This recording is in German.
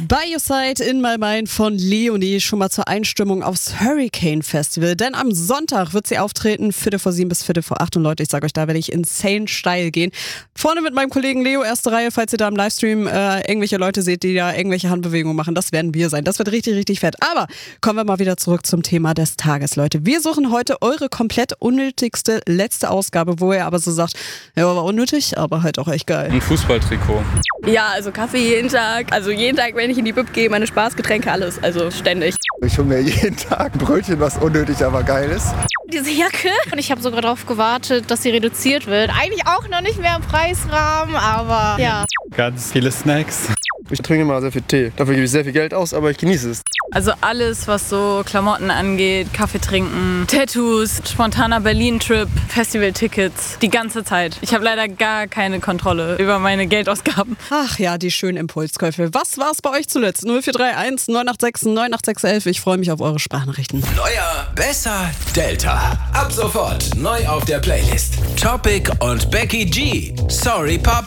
By Your Side in My Mind von Leonie, schon mal zur Einstimmung aufs Hurricane Festival. Denn am Sonntag wird sie auftreten, 7:45 bis 7:45. Und Leute, ich sag euch, da werde ich insane steil gehen. Vorne mit meinem Kollegen Leo, erste Reihe, falls ihr da im Livestream irgendwelche Leute seht, die da irgendwelche Handbewegungen machen. Das werden wir sein. Das wird richtig, richtig fett. Aber kommen wir mal wieder zurück zum Thema des Tages, Leute. Wir suchen heute eure komplett unnötigste letzte Ausgabe, wo ihr aber so sagt, ja, war unnötig, aber halt auch echt geil. Ein Fußballtrikot. Ja, also Kaffee jeden Tag. Also jeden Tag, wenn ich in die Bib gehe, meine Spaßgetränke, alles. Also ständig. Ich hole mir jeden Tag ein Brötchen, was unnötig, aber geil ist. Diese Jacke. Und ich habe sogar darauf gewartet, dass sie reduziert wird. Eigentlich auch noch nicht mehr im Preisrahmen, aber ja. Ganz viele Snacks. Ich trinke immer sehr viel Tee. Dafür gebe ich sehr viel Geld aus, aber ich genieße es. Also alles, was so Klamotten angeht, Kaffee trinken, Tattoos, spontaner Berlin-Trip, Festival-Tickets, die ganze Zeit. Ich habe leider gar keine Kontrolle über meine Geldausgaben. Ach ja, die schönen Impulskäufe. Was war's bei euch zuletzt? 0431 986 98611. Ich freue mich auf eure Sprachnachrichten. Neuer, besser, Delta. Ab sofort neu auf der Playlist. Topic und Becky G. Sorry, Papa.